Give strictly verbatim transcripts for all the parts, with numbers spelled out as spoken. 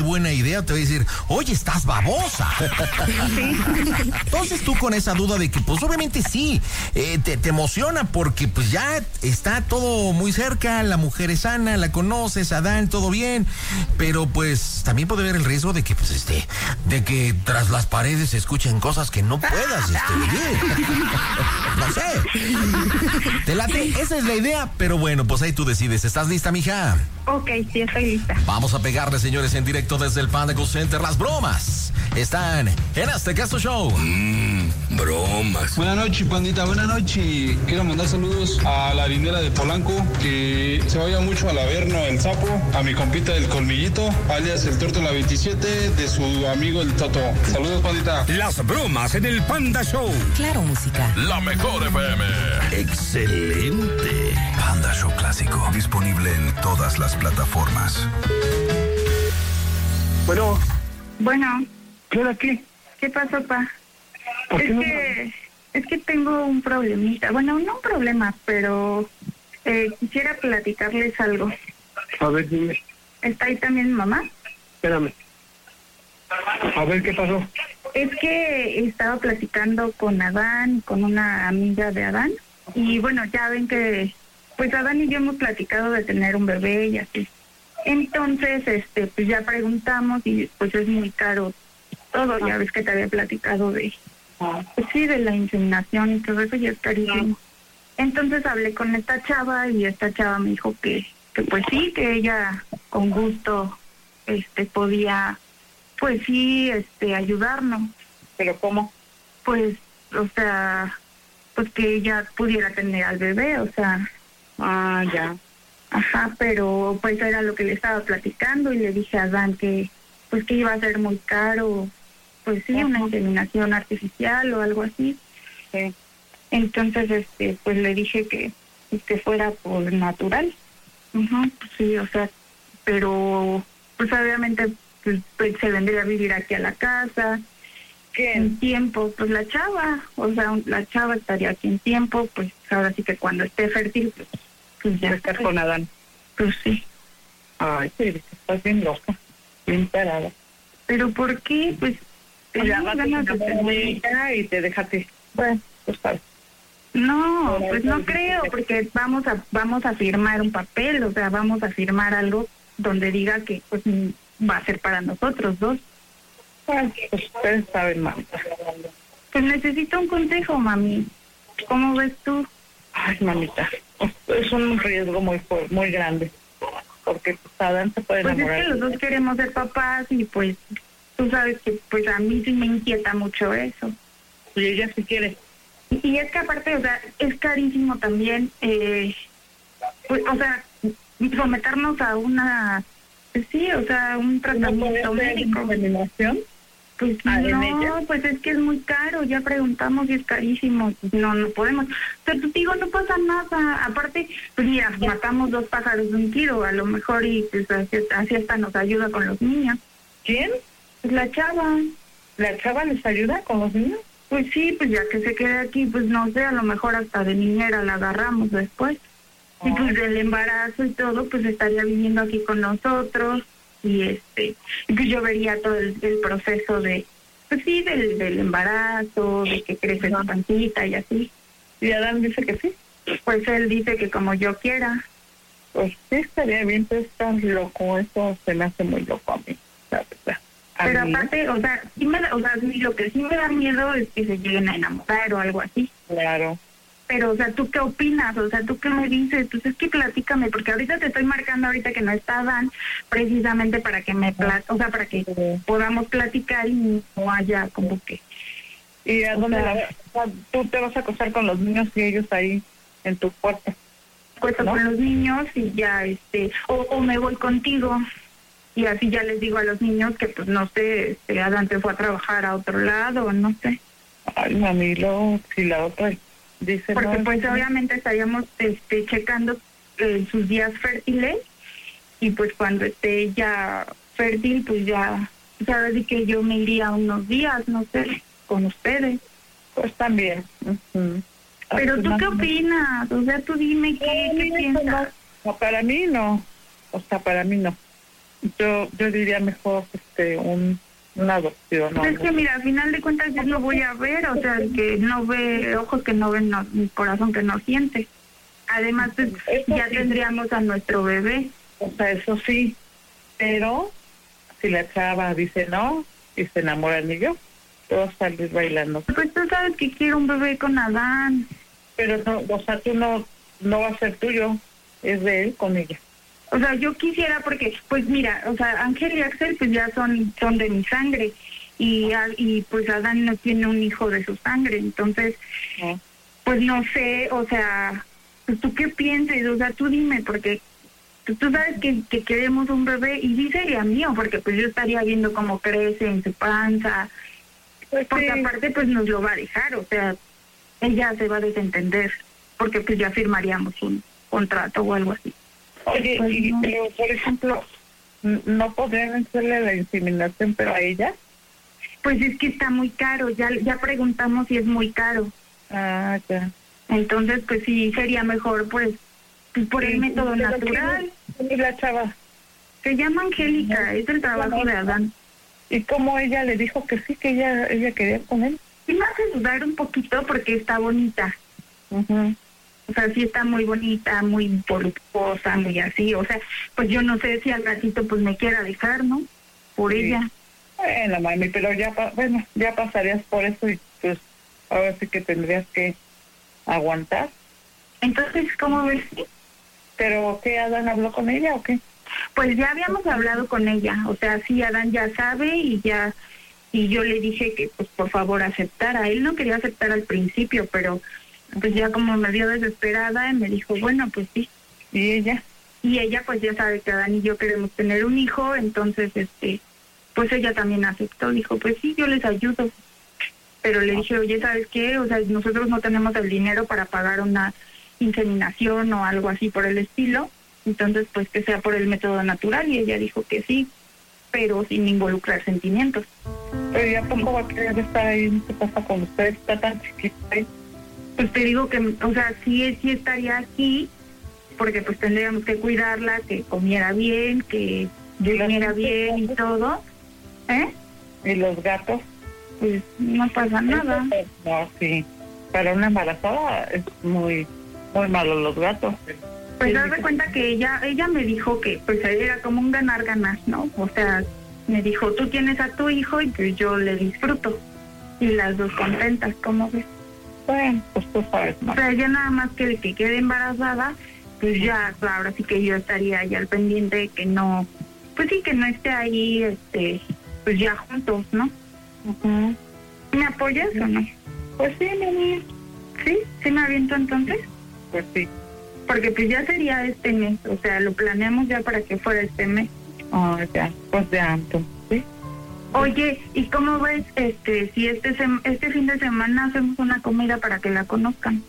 buena idea, te voy a decir, oye, estás babosa. Sí. Entonces tú con esa duda de que pues obviamente sí, eh, te, te emociona porque pues ya está todo muy cerca, la mujer es sana, la conoces, Adán, todo bien, pero pues también puede haber el riesgo de que pues este, de que tras las paredes se escuchen cosas que no puedas este, vivir. No sé. Te late, esa es la idea, pero bueno, pues ahí tú decides. ¿Estás lista, mija? Ok, sí, estoy lista. Vamos a pegarle, señores, en directo desde el Panda Go Center. Las bromas están en Hazte Caso Show. Mmm, bromas. Buenas noches, pandita, buenas noches. Quiero mandar saludos a la harinera de Polanco, que se vaya mucho al Averno, el Sapo, a mi compita del Colmillito, alias el Tórtola veintisiete, de su amigo el Toto. Saludos, pandita. Las bromas en el Panda Show. Claro, música. La mejor F M. Excelente. Panda Show Clásico, disponible en todas las plataformas. Bueno, Bueno, ¿qué hora qué? ¿qué pasó, pa? ¿Por Es qué no? que, es que tengo un problemita. Bueno, no un problema, pero eh, quisiera platicarles algo. A ver, dime, ¿Está ahí también mamá? espérame. A ver, ¿qué pasó? Es que estaba platicando con Adán, con una amiga de Adán, y bueno, ya ven que, pues Adán y yo hemos platicado de tener un bebé y así. Entonces, este, pues ya preguntamos y pues es muy caro todo, ya ves que te había platicado de, pues sí, de la inseminación y todo eso, ya es carísimo. Entonces hablé con esta chava y esta chava me dijo que, que pues sí, que ella con gusto, este, podía, pues sí, este, ayudarnos. ¿Pero cómo? Pues, o sea, pues que ella pudiera tener al bebé, o sea, Ah, ya. ajá, pero pues era lo que le estaba platicando y le dije a Dan que, pues que iba a ser muy caro, pues sí, una inseminación artificial o algo así. Sí. Entonces, este, pues le dije que, que fuera por natural. Ajá, pues sí, o sea, pero pues obviamente pues, pues, se vendría a vivir aquí a la casa. ¿Quién? En tiempo, pues la chava, o sea, la chava estaría aquí en tiempo, pues ahora sí que cuando esté fértil, pues, pues ya Estar está. con Adán. Pues sí. Ay, sí, estás bien loca, bien parada. ¿Pero por qué? Pues Pues ya tengo vas ganas de a tener. ella y te dejaste. Bueno, pues sabes. No, Pero pues no entonces, creo, ¿qué? porque vamos a vamos a firmar un papel, o sea, vamos a firmar algo donde diga que pues va a ser para nosotros dos. Ay, pues ustedes saben, mamita. Pues necesito un consejo, mami. ¿Cómo ves tú? Ay, mamita, es un riesgo muy fu- muy grande, porque pues, Adán se puede Pues es enamorar. que los dos queremos ser papás y pues tú sabes que pues a mí sí me inquieta mucho eso. Y ella sí quiere. Y es que aparte, o sea, es carísimo también, eh, pues, o sea, someternos a una, pues sí, o sea, un tratamiento médico. ¿Inseminación? Pues Ah, ¿en no, ella? pues es que es muy caro, ya preguntamos y es carísimo, no, no podemos. Pero te digo, no pasa nada, aparte, pues mira, matamos dos pájaros de un tiro, a lo mejor, y pues así, así hasta nos ayuda con los niños. ¿Quién? Pues la chava, ¿La chava les ayuda con los niños? pues sí, pues ya que se quede aquí, pues no sé, a lo mejor hasta de niñera la agarramos después. Y pues del embarazo y todo, pues estaría viviendo aquí con nosotros y este, y pues yo vería todo el, el proceso de, pues sí, del, del embarazo, de que crece su pancita y así. Y Adán dice que sí. Pues él dice que como yo quiera. Pues sí, estaría bien, pero estás loco, eso se me hace muy loco a mí, la verdad. A Pero mí, aparte, o sea, sí me da, o sea, sí, lo que sí me da miedo es que se lleguen a enamorar o algo así. claro. Pero, o sea, ¿tú qué opinas? O sea, ¿tú qué me dices? Pues es que platícame, porque ahorita te estoy marcando ahorita que no está Dan, precisamente para que me plat o sea, para que podamos platicar y no haya como que... ¿Y a O dónde sea, la o sea, tú te vas a acostar con los niños y ellos ahí en tu puerta? cuento ¿no? con los niños y ya, este, o, o me voy contigo y así ya les digo a los niños que, pues, no sé, este, Adán se fue a trabajar a otro lado, no sé. Ay, mami, luego, si la otra dice... Porque no, pues obviamente estaríamos este, checando eh, sus días fértiles y pues cuando esté ya fértil, pues ya, sabes que yo me iría unos días, no sé, con ustedes. Pues también. Uh-huh. Pero Así tú más qué o menos. opinas, o sea, tú dime qué, No, qué no, piensas. No, para mí no. O sea, para mí no. yo yo diría mejor este un una adopción. ¿no? Es que mira, al final de cuentas yo lo voy a ver, o sea, el que no ve, ojos que no ven, no, corazón que no siente. Además, pues, ya sí. Tendríamos a nuestro bebé. O sea, eso sí, pero si la chava dice no y se enamora del niño, te vas a salir bailando. Pues tú sabes que quiero un bebé con Adán. Pero no, o sea, tú no, no va a ser tuyo, es de él con ella. O sea, yo quisiera porque, pues mira, o sea, Ángel y Axel pues ya son son de mi sangre y y pues Adán no tiene un hijo de su sangre, entonces, ¿eh? Pues no sé, o sea, pues tú qué piensas, o sea, tú dime, porque tú, tú sabes que, que queremos un bebé y sí sería mío, porque pues yo estaría viendo cómo crece en su panza, pues porque sí. Aparte pues nos lo va a dejar, o sea, ella se va a desentender, porque pues ya firmaríamos un contrato o algo así. Oye, pues y, no. Pero por ejemplo, ¿no podrían hacerle la inseminación, pero a ella? Pues es que está muy caro, ya ya preguntamos si es muy caro. Ah, ya. Entonces, pues sí, sería mejor, pues, pues por el sí, método natural. ¿Y la chava? Se llama Angélica, es el trabajo de Adán. ¿Y cómo ella le dijo que sí, que ella ella quería con él? Sí me hace dudar un poquito porque está bonita. Uh-huh. O sea, sí está muy bonita, muy voluptuosa, muy así. O sea, pues yo no sé si al ratito pues me quiera dejar, ¿no? Por sí. Ella. Bueno, mami, pero ya, bueno, ya pasarías por eso y pues ahora sí que tendrías que aguantar. Entonces, ¿cómo ves? ¿Pero qué, Adán habló con ella o qué? Pues ya habíamos hablado con ella. O sea, sí, Adán ya sabe y ya... Y yo le dije que pues por favor aceptara. Él no quería aceptar al principio, pero... Pues ya como me vio desesperada y me dijo, bueno, pues sí. ¿Y ella? Y ella pues ya sabe que Adán y yo queremos tener un hijo, entonces este pues ella también aceptó, dijo, pues sí, yo les ayudo. Pero le dije, oye, ¿sabes qué? O sea, nosotros no tenemos el dinero para pagar una inseminación o algo así por el estilo, entonces pues que sea por el método natural. Y ella dijo que sí, pero sin involucrar sentimientos. Pero ya poco va a querer estar ahí, ¿qué pasa con usted? Está tan chiquita ahí. Pues te digo que, o sea, sí, sí estaría aquí, porque pues tendríamos que cuidarla, que comiera bien, que durmiera bien y todo. ¿Eh? ¿Y los gatos? Pues no pasa nada. No, sí. Para una embarazada es muy, muy malo los gatos. Pues haz de cuenta que ella, ella me dijo que pues era como un ganar-ganar, ¿no? O sea, me dijo, tú tienes a tu hijo y pues yo le disfruto. Y las dos contentas, ¿cómo ves? Bueno, pues tú sabes más. O sea, ya nada más que de que quede embarazada, pues ya, claro, así que yo estaría ya al pendiente de que no, pues sí, que no esté ahí, este, pues ya juntos, ¿no? Uh-huh. ¿Me apoyas o no? Pues sí, mami. ¿Sí? ¿Sí me aviento entonces? Pues sí. Porque pues ya sería este mes, o sea, lo planeamos ya para que fuera este mes. Ah, oh, ya, pues ya, entonces, ¿sí? Oye, ¿y cómo ves este si este sem- este fin de semana hacemos una comida para que la conozcan?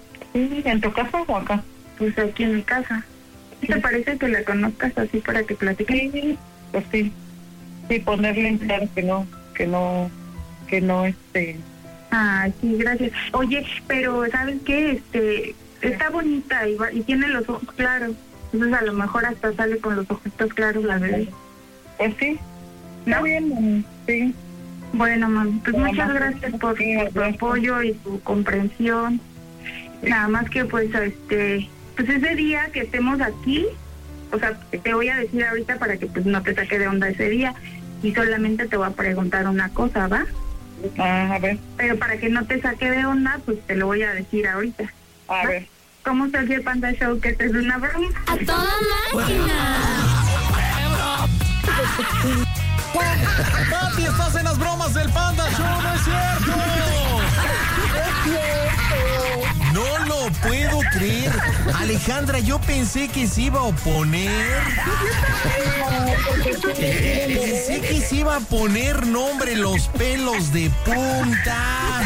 Sí, ¿en tu casa o acá? Pues aquí en mi casa. ¿Qué te parece que la conozcas así para que platiquen? Sí, pues sí. Sí, ponerle en claro que no, que no, que no, este... Ah, sí, gracias. Oye, pero ¿sabes qué? Este, está bonita y, va, y tiene los ojos claros. Entonces a lo mejor hasta sale con los ojitos claros la bebé. Pues sí. ¿No? Está bien, mami. Sí. Bueno, mami, pues bueno, muchas gracias por, sí, por tu apoyo y tu comprensión. Sí. Nada más que pues este, pues ese día que estemos aquí, o sea, te voy a decir ahorita para que pues no te saque de onda ese día y solamente te voy a preguntar una cosa, ¿va? Ah, a ver. Pero para que no te saque de onda, pues te lo voy a decir ahorita. A ¿va? ver. ¿Cómo está el Panda Show? Que te es una broma. ¡A toda máquina! Pati, estás en las bromas del Panda Show, ¿no es cierto? No lo puedo creer. Alejandra, yo pensé que se iba a oponer. Pensé que se iba a poner nombre los pelos de punta.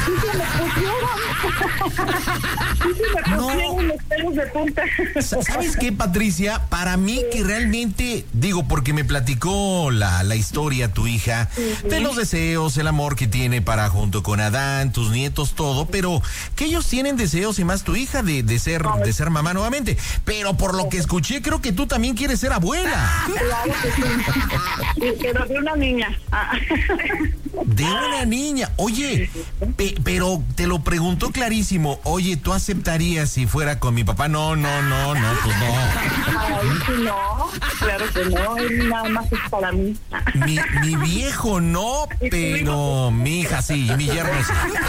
No, los pelos de punta. ¿Sabes qué, Patricia? Para mí que realmente, digo, porque me platicó la, la historia tu hija, uh-huh, de los deseos, el amor que tiene para junto con Adán, tus nietos, todo, pero que ellos tienen deseos y más tu hija. hija de, de ser de ser mamá nuevamente. Pero por lo que escuché, creo que tú también quieres ser abuela. Claro que sí. Pero de una niña. De una niña. Oye, pe- pero te lo preguntó clarísimo. Oye, ¿tú aceptarías si fuera con mi papá? No, no, no, no, pues no. Ay, sí, no, claro que no, él nada más es para mí. Mi, mi viejo no, pero mi hija sí, y mi yerno sí.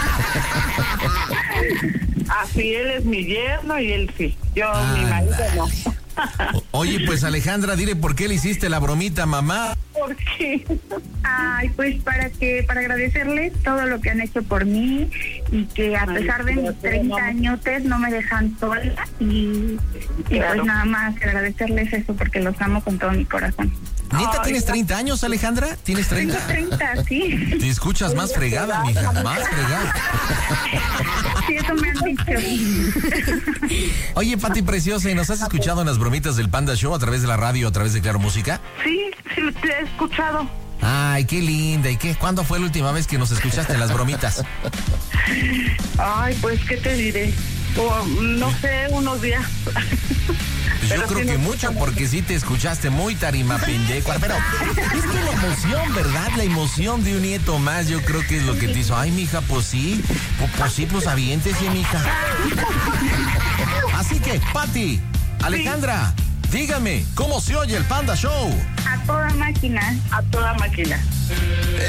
Así, él es mi yerno y él sí. Yo, Ah, mi marido no. O- Oye, pues Alejandra, dile por qué le hiciste la bromita, mamá. ¿Por qué? Ay, pues para que para agradecerles todo lo que han hecho por mí y que a pesar de mis treinta añotes no me dejan sola y, y Claro. pues nada más agradecerles eso porque los amo con todo mi corazón. ¿Neta Ay, tienes treinta años, Alejandra? ¿Tienes Tengo treinta? treinta, sí. Te escuchas más fregada, mija, más fregada. Sí, eso me han dicho. Oye, Pati Preciosa, ¿y nos has escuchado en las bromitas del Panda Show a través de la radio, a través de Claro Música? Sí, sí, lo he escuchado. Ay, qué linda. ¿Y qué? ¿Cuándo fue la última vez que nos escuchaste en las bromitas? Ay, pues, ¿qué te diré? O, no sé, unos días. Pues yo Pero creo sí que nos mucho, escuchamos. porque sí te escuchaste muy tarima pendeja. Pero es que la emoción, ¿verdad? La emoción de un nieto más, yo creo que es lo que te hizo. Ay, mija, pues sí. Pues, pues sí, pues aviéntese, mija. Así que, Pati, Alejandra, díganme, ¿cómo se oye el Panda Show? A toda máquina. A toda máquina.